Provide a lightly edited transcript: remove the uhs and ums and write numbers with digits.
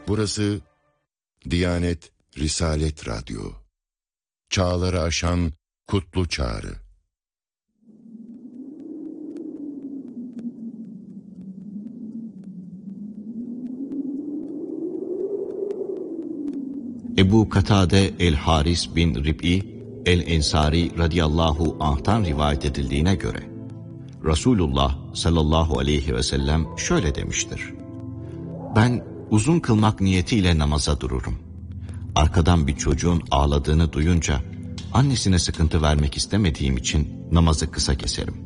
Burası Diyanet Risalet Radyo. Çağları aşan kutlu çağrı. Ebu Katade el-Haris bin Rib'i el-Ensari radıyallahu anh'tan rivayet edildiğine göre Resulullah sallallahu aleyhi ve sellem şöyle demiştir: Ben uzun kılmak niyetiyle namaza dururum. Arkadan bir çocuğun ağladığını duyunca annesine sıkıntı vermek istemediğim için namazı kısa keserim.